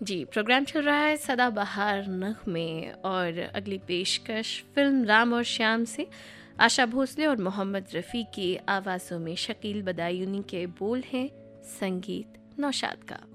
जी, programme चल रहा है सदाबहार नग़्मे और अगली पेशकश फिल्म राम और श्याम से आशा भोसले और मोहम्मद रफ़ी की आवाज़ों में शकील बदायूनी के बोल हैं, संगीत नौशाद का।